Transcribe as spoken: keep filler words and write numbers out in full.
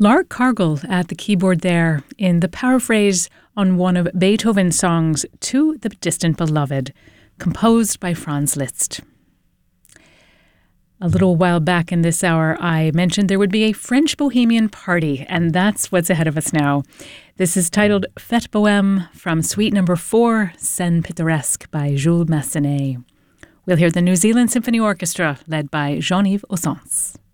Laura Cargill at the keyboard there in the paraphrase on one of Beethoven's songs, To the Distant Beloved, composed by Franz Liszt. A little while back in this hour, I mentioned there would be a French Bohemian party, and that's what's ahead of us now. This is titled Fête Bohème from Suite Number four, Scène Pittoresque by Jules Massenet. We'll hear the New Zealand Symphony Orchestra led by Jean-Yves Ossens.